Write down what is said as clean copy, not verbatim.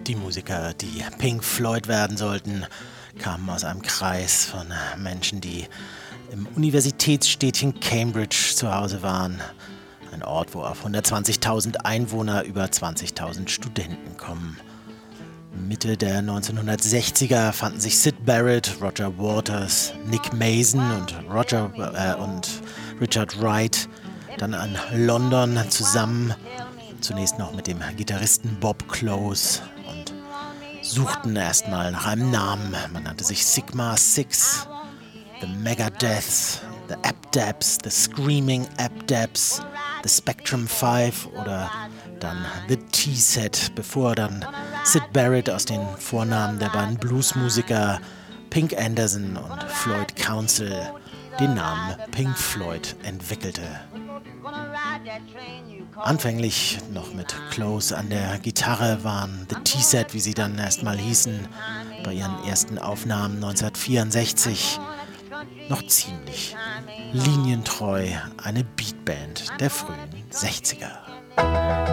Die Musiker, die Pink Floyd werden sollten, kamen aus einem Kreis von Menschen, die im Universitätsstädtchen Cambridge zu Hause waren. Ein Ort, wo auf 120.000 Einwohner über 20.000 Studenten kommen. Mitte der 1960er fanden sich Syd Barrett, Roger Waters, Nick Mason und Richard Wright dann an London zusammen. Zunächst noch mit dem Gitarristen Bob Close und suchten erstmal nach einem Namen. Man nannte sich Sigma Six, The Megadeths, The Abdabs, The Screaming Abdabs, The Spectrum 5 oder dann The T-Set, bevor dann Syd Barrett aus den Vornamen der beiden Bluesmusiker Pink Anderson und Floyd Council den Namen Pink Floyd entwickelte. Anfänglich noch mit Close an der Gitarre waren The T-Set, wie sie dann erstmal hießen, bei ihren ersten Aufnahmen 1964 noch ziemlich linientreu eine Beatband der frühen 60er.